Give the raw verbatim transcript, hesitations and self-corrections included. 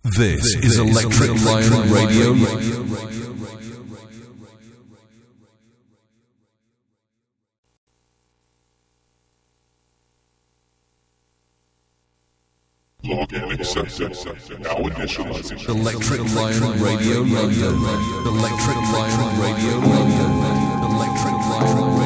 This is Electric Lion Radio. Login accepted. Now initializing. Electric Lion Radio London. Electric Lion Radio London. Electric Lion Radio.